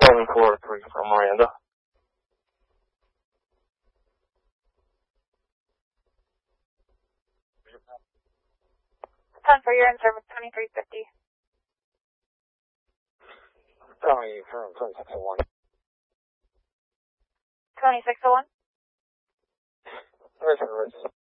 743 from Miranda. 10 for your in service 2350. County firm 2601. 2601. Richard.